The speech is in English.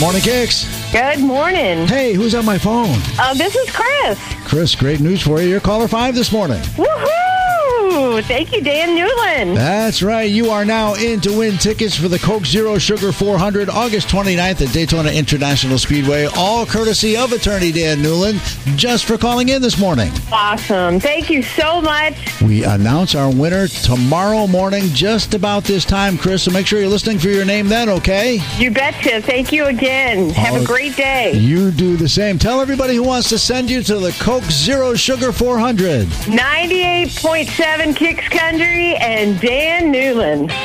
morning, Kicks. Good morning. Hey, who's on my phone? This is Chris. Chris, great news for you. You're caller 5 this morning. Woohoo! Thank you, Dan Newland. That's right. You are now in to win tickets for the Coke Zero Sugar 400 August 29th at Daytona International Speedway, all courtesy of attorney Dan Newland, just for calling in this morning. Awesome. Thank you so much. We announce our winner tomorrow morning, just about this time, Chris, so make sure you're listening for your name then, okay? You betcha. Thank you again. Have a great day. You do the same. Tell everybody who wants to send you to the Coke Zero Sugar 400. 98.7 Kicks Country and Dan Newland.